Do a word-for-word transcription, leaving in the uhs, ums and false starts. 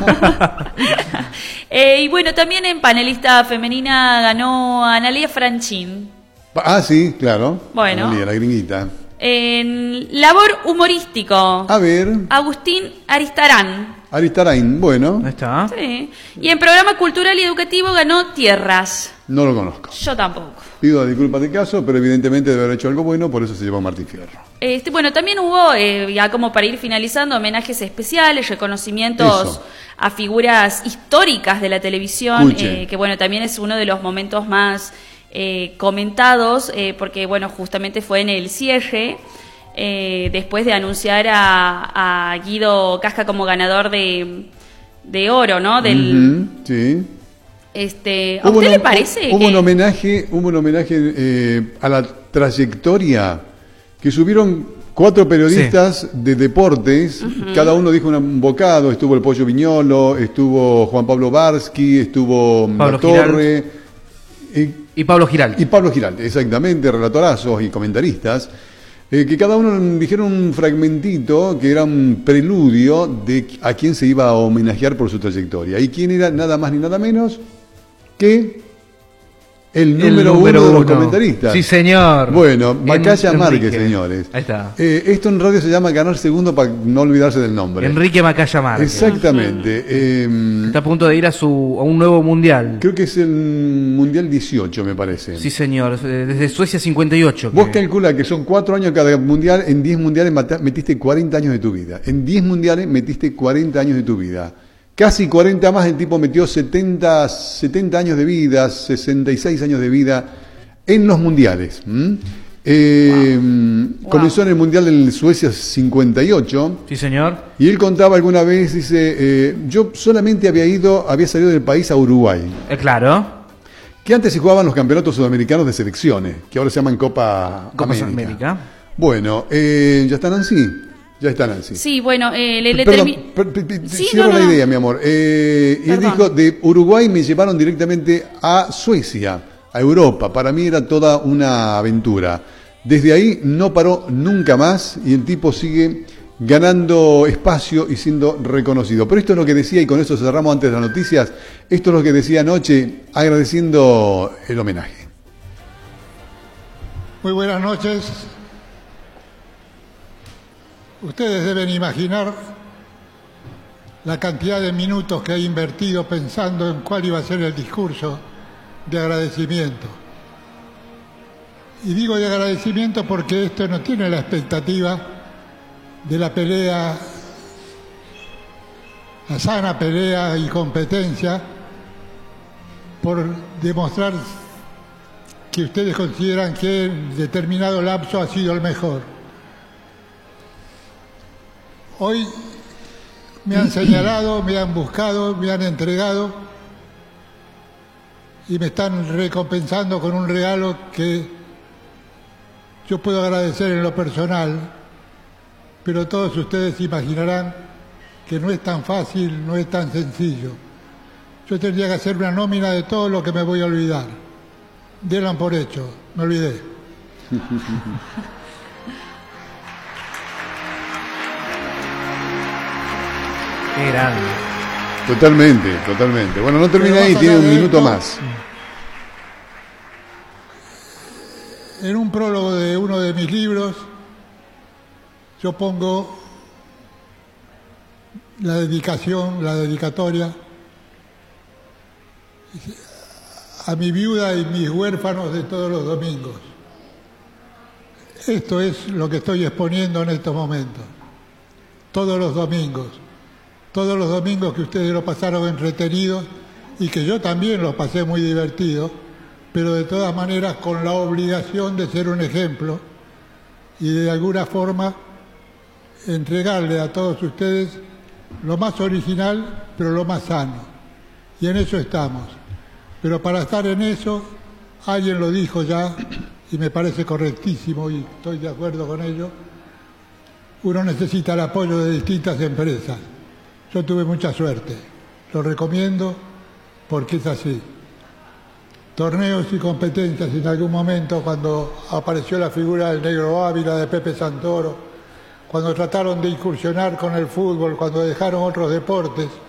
eh, y bueno, también en panelista femenina ganó Analía Franchín. Ah, sí, claro. Bueno. Analía, la gringuita. En labor humorístico. A ver. Agustín Aristarán. Aristarain, bueno. Ahí está. Sí. Y en programa cultural y educativo ganó Tierras. No lo conozco. Yo tampoco. Pido disculpas de caso, pero evidentemente debe haber hecho algo bueno, por eso se llevó Martín Fierro. Este, bueno, también hubo, eh, ya como para ir finalizando, homenajes especiales, reconocimientos Eso. a figuras históricas de la televisión, Escuche. eh, que bueno, también es uno de los momentos más eh, comentados, eh, porque bueno, justamente fue en el cierre, eh, después de anunciar a, a Guido Casca como ganador de, de oro, ¿no? Del, Uh-huh, sí. este, ¿a Hubo usted un- le parece Hubo que... un homenaje, hubo un homenaje eh, a la trayectoria que subieron cuatro periodistas de deportes, cada uno dijo un bocado, estuvo el Pollo Viñolo, estuvo Juan Pablo Barsky, estuvo Pablo La Torre y, Y Pablo Giraldi. y Pablo Giraldi, exactamente, relatorazos y comentaristas, eh, que cada uno dijeron un fragmentito que era un preludio de a quién se iba a homenajear por su trayectoria. ¿Y quién era nada más ni nada menos que el número, uno de los comentaristas? Sí, señor. Bueno, En- Macaya Márquez, Enrique. señores. Ahí está. Eh, esto en radio se llama ganar segundo para no olvidarse del nombre. Enrique Macaya Márquez. Exactamente. Eh, Está a punto de ir a, su, a un nuevo mundial. creo que es el Mundial dieciocho, me parece. Sí, señor. eh, Desde Suecia cincuenta y ocho. Vos que- calcula que son cuatro años cada mundial, en diez mundiales mata- metiste cuarenta años de tu vida. En diez mundiales metiste cuarenta años de tu vida. Casi cuarenta más, el tipo metió setenta, setenta años de vida, sesenta y seis años de vida en los mundiales. ¿m? Eh, Wow. Comenzó en el Mundial del Suecia cincuenta y ocho. Sí, señor. Y él contaba alguna vez, dice, eh, yo solamente había ido, había salido del país a Uruguay, Eh, claro. que antes se jugaban los campeonatos sudamericanos de selecciones, que ahora se llaman Copa, Copa América. América. Bueno, eh, ¿ya están así? Ya están así. Sí, bueno, eh, le, le Perdón, termi- per- per- per- Sí, cierro no, no, la no. idea, mi amor. Eh, y él Perdón. dijo, de Uruguay me llevaron directamente a Suecia, a Europa. Para mí era toda una aventura. Desde ahí no paró nunca más y el tipo sigue ganando espacio y siendo reconocido. Pero esto es lo que decía, y con eso cerramos antes de las noticias, esto es lo que decía anoche agradeciendo el homenaje. Muy buenas noches. Ustedes deben imaginar la cantidad de minutos que he invertido pensando en cuál iba a ser el discurso de agradecimiento. Y digo de agradecimiento porque esto no tiene la expectativa de la pelea, la sana pelea y competencia por demostrar que ustedes consideran que en determinado lapso ha sido el mejor. Hoy me han señalado, me han buscado, me han entregado y me están recompensando con un regalo que yo puedo agradecer en lo personal, pero todos ustedes imaginarán que no es tan fácil, no es tan sencillo. Yo tendría que hacer una nómina de todo lo que me voy a olvidar. Denlo por hecho, me olvidé. Qué grande. Totalmente, totalmente. Bueno, no termina Pero ahí, más tiene allá un de minuto esto, más. En un prólogo de uno de mis libros, yo pongo la dedicación, la dedicatoria a mi viuda y mis huérfanos de todos los domingos. Esto es lo que estoy exponiendo en estos momentos. Todos los domingos. Todos los domingos que ustedes lo pasaron entretenidos y que yo también lo pasé muy divertido, pero de todas maneras con la obligación de ser un ejemplo y de alguna forma entregarle a todos ustedes lo más original, pero lo más sano. Y en eso estamos. Pero para estar en eso, alguien lo dijo ya, y me parece correctísimo, y estoy de acuerdo con ello, uno necesita el apoyo de distintas empresas. Yo tuve mucha suerte, lo recomiendo porque es así. Torneos y competencias en algún momento, cuando apareció la figura del Negro Ávila, de Pepe Santoro, cuando trataron de incursionar con el fútbol, cuando dejaron otros deportes,